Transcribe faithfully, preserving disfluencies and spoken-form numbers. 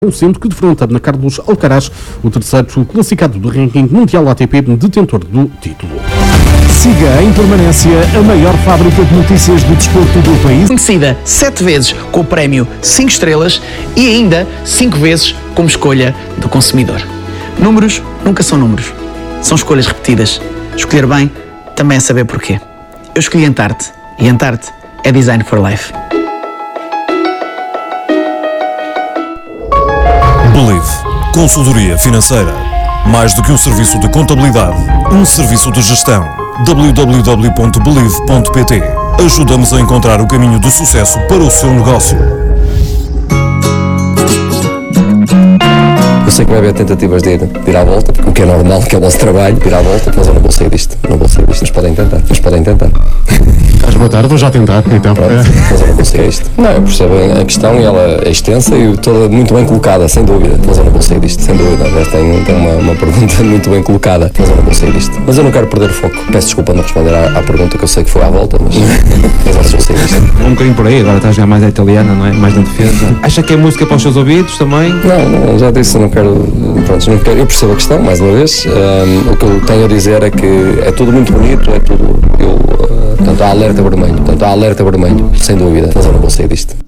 sendo que defronta na Carlos Alcaraz, o terceiro classificado do ranking mundial A T P, detentor do título. Siga em permanência a maior fábrica de notícias do desporto do país. Conhecida sete vezes com o prémio cinco estrelas e ainda cinco vezes como escolha do consumidor. Números nunca são números, são escolhas repetidas. Escolher bem também é saber porquê. Eu escolhi Antarte e Antarte é Design for Life. Believe. Consultoria financeira. Mais do que um serviço de contabilidade, um serviço de gestão. w w w ponto believe ponto p t. Ajuda-nos a encontrar o caminho de sucesso para o seu negócio. Eu sei que vai haver tentativas de ir, de ir à volta, o que é normal, que é o nosso trabalho, de ir à volta, mas eu não vou sair disto, não vou sair disto, mas podem tentar, mas podem tentar. Estás boa tarde, vou já tentar, então. Pronto, mas eu não vou sair disto. Não, eu percebo a questão e ela é extensa e toda muito bem colocada, sem dúvida, mas eu não vou sair disto, sem dúvida. Já tem, tem uma, uma pergunta muito bem colocada, mas eu não vou sair disto. Mas eu não quero perder o foco. Peço desculpa não responder à, à pergunta que eu sei que foi à volta, mas, mas eu não vou sair disto. Um bocadinho por aí, agora está a jogar mais a italiana, não é? Mais na defesa. Acha que é música para os seus ouvidos também? Não, não, já disse, eu não quero, pronto, não quero, eu percebo a questão, mais uma vez, um, o que eu tenho a dizer é que é tudo muito bonito, é tudo, eu, uh, portanto há alerta vermelho, portanto há alerta vermelho, sem dúvida, mas eu não vou sair disto.